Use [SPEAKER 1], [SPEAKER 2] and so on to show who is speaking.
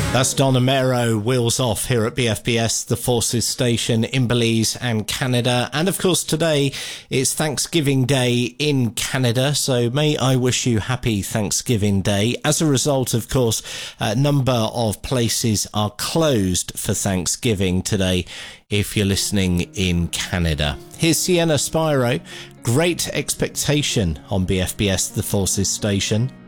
[SPEAKER 1] That's Don Amero, Wheels Off, here at BFBS, the Forces Station in Belize and Canada. And of course, today it's Thanksgiving Day in Canada, so may I wish you happy Thanksgiving Day. As a result, of course, a number of places are closed for Thanksgiving today if you're listening in Canada. Here's Sienna Spiro, Great Expectation on BFBS, the Forces Station.